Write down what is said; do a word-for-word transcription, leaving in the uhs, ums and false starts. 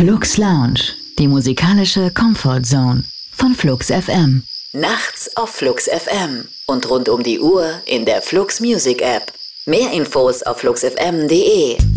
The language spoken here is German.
Flux Lounge, die musikalische Comfort Zone von Flux F M. Nachts auf Flux F M und rund um die Uhr in der Flux Music App. Mehr Infos auf flux f m punkt d e.